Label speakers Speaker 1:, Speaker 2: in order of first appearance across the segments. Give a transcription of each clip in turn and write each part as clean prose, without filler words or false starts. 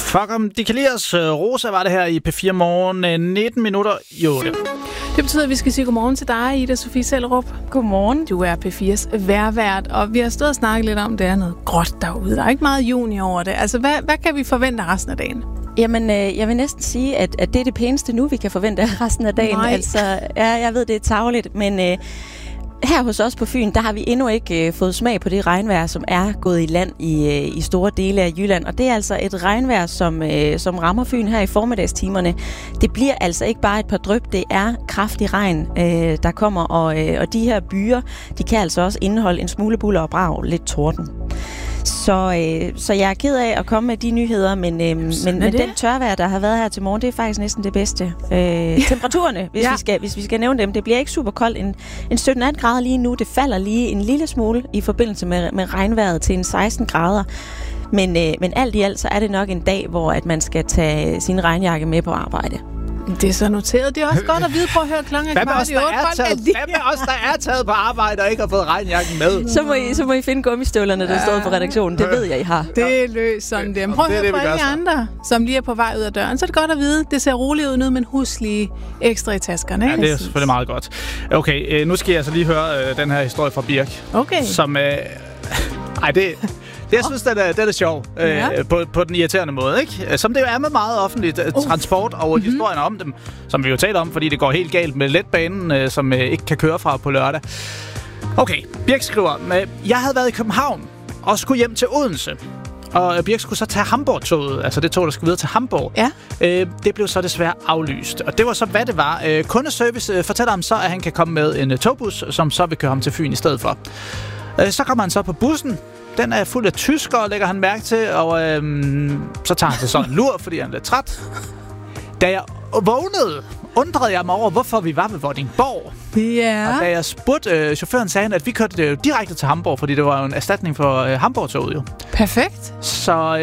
Speaker 1: Fuck om de kan lide os. Rosa var det her i P4 Morgen. 19 minutter i 8.
Speaker 2: Det betyder, at vi skal sige godmorgen til dig, Ida Sofie Sellerup.
Speaker 3: Godmorgen.
Speaker 2: Du er P4's vejrvært, og vi har stået og snakket lidt om, det er noget gråt derude. Der er ikke meget juni over det. Altså, hvad kan vi forvente resten af dagen?
Speaker 3: Jamen, jeg vil næsten sige, at det er det pæneste nu, vi kan forvente resten af dagen.
Speaker 2: Nej.
Speaker 3: Altså, ja, jeg ved, det er tarveligt, men her hos os på Fyn, der har vi endnu ikke fået smag på det regnvejr, som er gået i land i store dele af Jylland. Og det er altså et regnvejr, som rammer Fyn her i formiddagstimerne. Det bliver altså ikke bare et par dryp, det er kraftig regn, der kommer. Og de her byer, de kan altså også indeholde en smule bulder og brag, lidt torden. Så jeg er ked af at komme med de nyheder, men den tørvejr, der har været her til morgen, det er faktisk næsten det bedste. Temperaturerne, hvis vi skal nævne dem, det bliver ikke super koldt. En 17-18 grader lige nu, det falder lige en lille smule i forbindelse med regnvejret til en 16 grader. Men alt i alt, så er det nok en dag, hvor at man skal tage sin regnjakke med på arbejde.
Speaker 2: Det er så noteret. Det er også godt at vide. Prøv at høre klokken.
Speaker 1: Hvad med os, der er taget på arbejde og ikke har fået regnjakken med?
Speaker 3: Så må I finde gummistøvlerne, der står på redaktionen. Det ved jeg, I har.
Speaker 2: Det er løst sådan der. Prøv at høre for alle andre, som lige er på vej ud af døren. Så er det godt at vide. Det ser roligt ud nu, men husk lige ekstra i taskerne.
Speaker 1: Ja, det er selvfølgelig meget godt. Okay, nu skal jeg altså lige høre den her historie fra Birk.
Speaker 2: Okay.
Speaker 1: Som... Jeg synes, det er sjov på den irriterende måde, ikke? Som det jo er med meget offentligt transport og historien om dem, som vi jo taler om, fordi det går helt galt med letbanen, som ikke kan køre fra på lørdag. Okay, Birk skriver, jeg havde været i København og skulle hjem til Odense. Og Birk skulle så tage Hamburg-toget, altså det tog, der skulle videre til Hamburg.
Speaker 2: Ja.
Speaker 1: Det blev så desværre aflyst. Og det var så, hvad det var. Kundeservice fortæller ham så, at han kan komme med en togbus, som så vil køre ham til Fyn i stedet for. Så kommer han så på bussen. Den er fuld af tyskere, lægger han mærke til, og så tager han sig så en lur, fordi han er lidt træt. Da jeg vågnede, undrede jeg mig over, hvorfor vi var ved Vordingborg.
Speaker 2: Ja.
Speaker 1: Og da jeg spurgte chaufføren, sagde han, at vi kørte direkte til Hamburg, fordi det var jo en erstatning for Hamburg-toget jo.
Speaker 2: Perfekt.
Speaker 1: Så...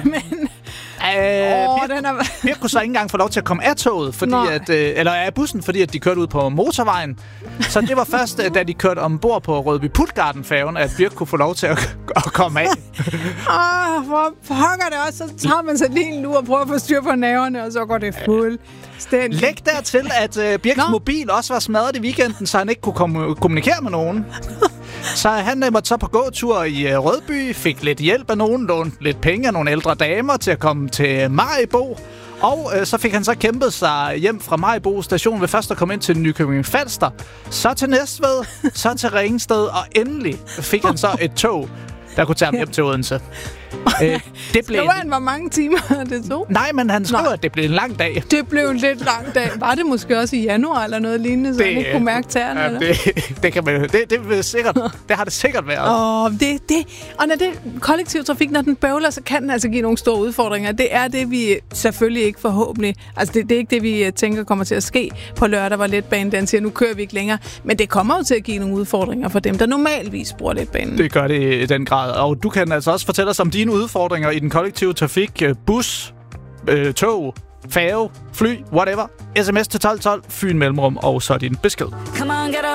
Speaker 1: Birk kunne så ikke engang få lov til at komme af toget, eller af bussen, fordi at de kørte ud på motorvejen. Så det var først, da de kørte ombord på Rødby Puttgarden-færgen, at Birk kunne få lov til at komme af.
Speaker 2: Hvor pokker det også. Så tager man sig lige en lur og prøver at få styr på nerverne, og så går det fuldstændig.
Speaker 1: Læg dertil, at Birks mobil også var smadret i weekenden, så han ikke kunne kommunikere med nogen. Så han måtte så på gåtur i Rødby, fik lidt hjælp af nogen, lånte lidt penge af nogle ældre damer til at komme til Maribo. Og så fik han så kæmpet sig hjem fra Maribo station ved først at komme ind til Nykøbing Falster, så til Næstved, så til Ringsted, og endelig fik han så et tog, der kunne tage ham hjem til Odense. Det blev
Speaker 2: han, hvor mange timer det tog?
Speaker 1: Nej, men han skrev, at det blev en lang dag.
Speaker 2: Det blev en lidt lang dag. Var det måske også i januar eller noget lignende, så han ikke kunne mærke tæerne?
Speaker 1: Ja, det kan man det sikkert. Det har det sikkert været.
Speaker 2: Og når det kollektiv trafik, når den bøvler, så kan den altså give nogle store udfordringer. Det er det, vi selvfølgelig ikke forhåbentlig... Altså, det er ikke det, vi tænker kommer til at ske på lørdag, hvor letbanen den siger, nu kører vi ikke længere. Men det kommer jo til at give nogle udfordringer for dem, der normalvis bruger letbanen. Det
Speaker 1: gør det i den grad. Og du kan altså også fortælle os om dine udfordringer i den kollektive trafik, bus, tog, færge, fly, whatever. SMS til 1212, Fyn Mellemrum, og så din besked.